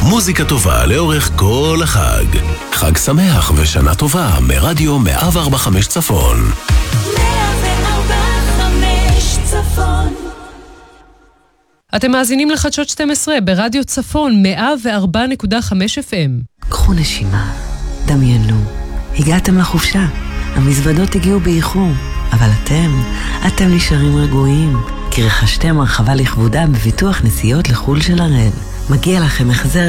מוזיקה טובה לאורך כל החג. חג שמח ושנה טובה מרדיו 104.5 צפון. 104.5 צפון. אתם מאזינים לחדשות 12 ברדיו צפון 104.5 FM. קחו נשימה, דמיינו, הגעתם לחופשה, המזוודות הגיעו באיחור, אבל אתם נשארים רגועים, כי רכשתם הרחבה לכבודה בביטוח נסיעות לחול של הראל. מגיע לכם החזר